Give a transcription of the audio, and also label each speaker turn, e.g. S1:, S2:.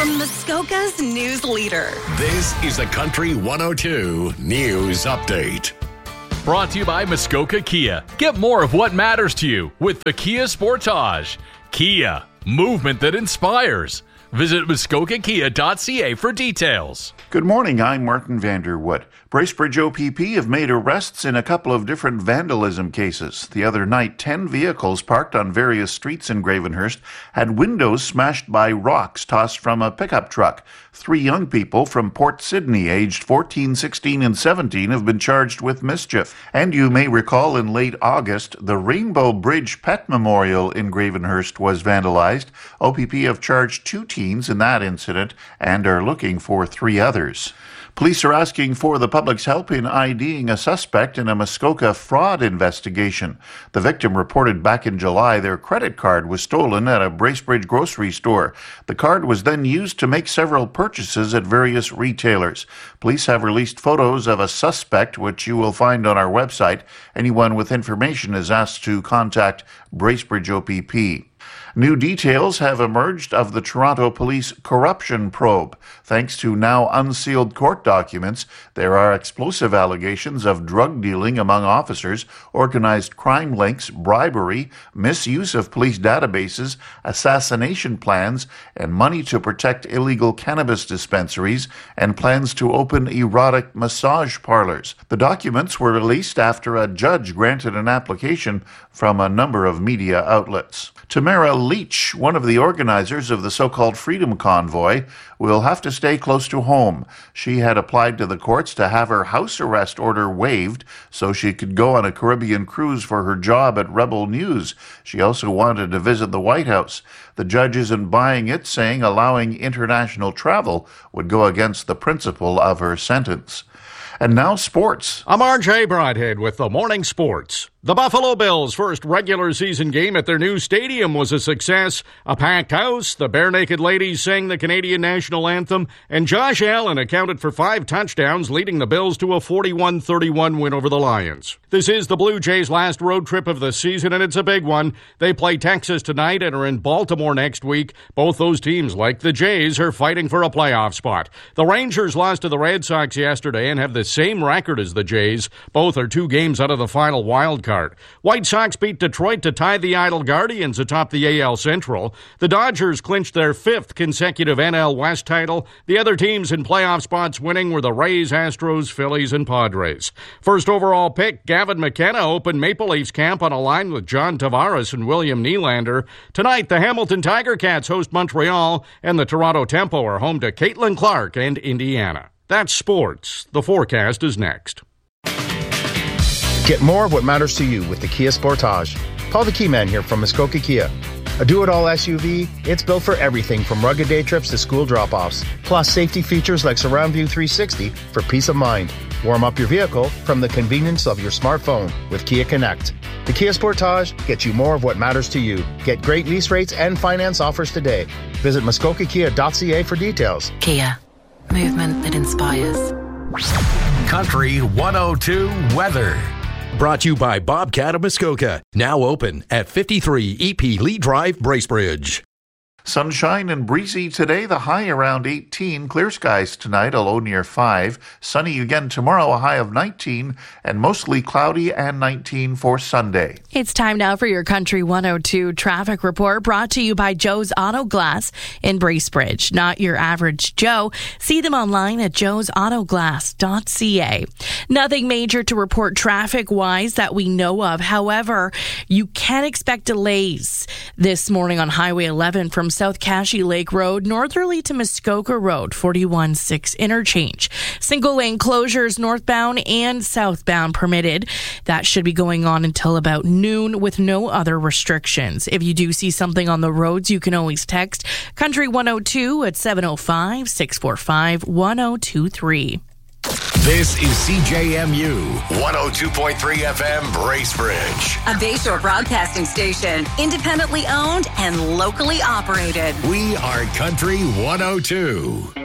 S1: from Muskoka's news leader.
S2: This is the Country 102 News Update.
S3: Brought to you by Muskoka Kia. Get more of what matters to you with the Kia Sportage. Kia, movement that inspires. Visit muskokakia.ca for details.
S4: Good morning, I'm Martin Vanderwood. Bracebridge OPP have made arrests in a couple of different vandalism cases. The other night, 10 vehicles parked on various streets in Gravenhurst had windows smashed by rocks tossed from a pickup truck. 3 young people from Port Sydney, aged 14, 16, and 17, have been charged with mischief. And you may recall in late August, the Rainbow Bridge Pet Memorial in Gravenhurst was vandalized. OPP have charged 2 teens in that incident and are looking for 3 others. Police are asking for the public's help in IDing a suspect in a Muskoka fraud investigation. The victim reported back in July their credit card was stolen at a Bracebridge grocery store. The card was then used to make several purchases at various retailers. Police have released photos of a suspect, which you will find on our website. Anyone with information is asked to contact Bracebridge OPP. New details have emerged of the Toronto Police corruption probe. Thanks to now unsealed court documents, there are explosive allegations of drug dealing among officers, organized crime links, bribery, misuse of police databases, assassination plans, and money to protect illegal cannabis dispensaries, and plans to open erotic massage parlors. The documents were released after a judge granted an application from a number of media outlets. Tamara Leach, one of the organizers of the so-called Freedom Convoy, will have to stay close to home. She had applied to the courts to have her house arrest order waived so she could go on a Caribbean cruise for her job at Rebel News. She also wanted to visit the White House. The judge isn't buying it, saying allowing international travel would go against the principle of her sentence. And now sports.
S5: I'm RJ Broadhead with the Morning Sports. The Buffalo Bills' first regular season game at their new stadium was a success. A packed house, the Bare Naked Ladies sang the Canadian national anthem, and Josh Allen accounted for 5 touchdowns, leading the Bills to a 41-31 win over the Lions. This is the Blue Jays' last road trip of the season, and it's a big one. They play Texas tonight and are in Baltimore next week. Both those teams, like the Jays, are fighting for a playoff spot. The Rangers lost to the Red Sox yesterday and have the same record as the Jays. Both are 2 games out of the final wild card. White Sox beat Detroit to tie the Idle Guardians atop the AL Central. The Dodgers clinched their 5th consecutive NL West title. The other teams in playoff spots winning were the Rays, Astros, Phillies, and Padres. First overall pick, Gavin McKenna opened Maple Leafs camp on a line with John Tavares and William Nylander. Tonight, the Hamilton Tiger Cats host Montreal, and the Toronto Tempo are home to Caitlin Clark and Indiana. That's sports. The forecast is next.
S6: Get more of what matters to you with the Kia Sportage. Paul the Key Man here from Muskoka Kia. A do-it-all SUV, it's built for everything from rugged day trips to school drop-offs. Plus safety features like Surround View 360 for peace of mind. Warm up your vehicle from the convenience of your smartphone with Kia Connect. The Kia Sportage gets you more of what matters to you. Get great lease rates and finance offers today. Visit muskokakia.ca for details.
S7: Kia. Movement that inspires.
S2: Country 102 weather.
S8: Brought to you by Bobcat of Muskoka. Now open at 53 EP Lee Drive, Bracebridge.
S4: Sunshine and breezy today, the high around 18. Clear skies tonight, a low near 5. Sunny again tomorrow, a high of 19. And mostly cloudy and 19 for Sunday.
S9: It's time now for your Country 102 traffic report, brought to you by Joe's Auto Glass in Bracebridge. Not your average Joe. See them online at joesautoglass.ca. Nothing major to report traffic-wise that we know of. However, you can expect delays this morning on Highway 11 from South Cashy Lake Road, northerly to Muskoka Road, 41-6 interchange. Single lane closures northbound and southbound permitted. That should be going on until about noon with no other restrictions. If you do see something on the roads, you can always text Country 102 at 705-645-1023.
S2: This is CJMU 102.3 FM Bracebridge.
S1: A Bayshore broadcasting station, independently owned and locally operated.
S2: We are Country 102.